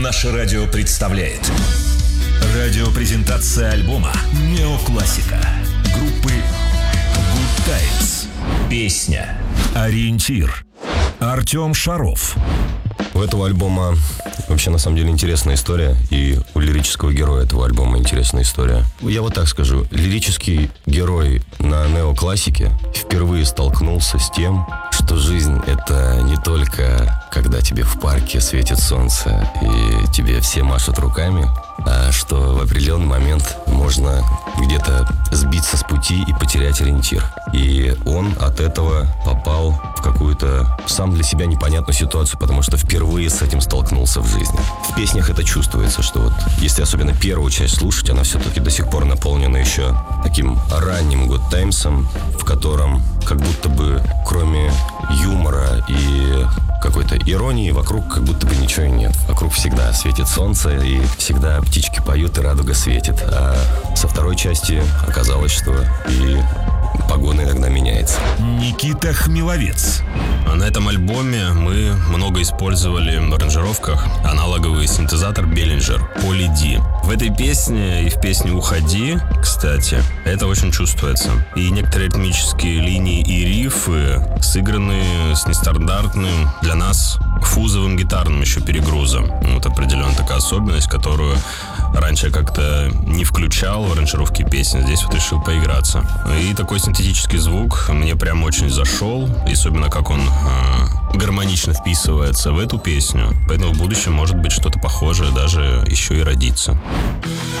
Наше радио представляет радиопрезентация альбома «Неоклассика» группы Good Times. Песня «Ориентир». Артем Шаров. У этого альбома вообще на самом деле интересная история, и у лирического героя этого альбома интересная история. Я вот так скажу, лирический герой на неоклассике впервые столкнулся с тем, что жизнь — это не только когда тебе в парке светит солнце и тебе все машут руками, а что в определенный момент можно где-то сбиться с пути и потерять ориентир. И он от этого попал в какую-то сам для себя непонятную ситуацию, потому что впервые с этим столкнулся в жизни. В песнях это чувствуется, что вот если особенно первую часть слушать, она все-таки до сих пор наполнена еще таким ранним Good Times'ом, в котором как будто бы кроме юмора и какой-то иронии вокруг как будто бы ничего и нет. Вокруг всегда светит солнце, и всегда птички поют, и радуга светит. А со второй части оказалось, что и погода иногда меняется. Никита Хмеловец. На этом альбоме мы много использовали в аранжировках аналоговый синтезатор Behringer Poly D. В этой песне и в песне «Уходи», кстати, это очень чувствуется. И некоторые ритмические линии и рифы сыграны с нестандартным для нас фузовым гитарным еще перегрузом. Вот определенная такая особенность, которую раньше я как-то не включал в аранжировке песен. Здесь вот решил поиграться. И такой синтетический звук мне прям очень зашел. И особенно как он гармонично вписывается в эту песню. Поэтому в будущем может быть что-то похожее даже еще и родится.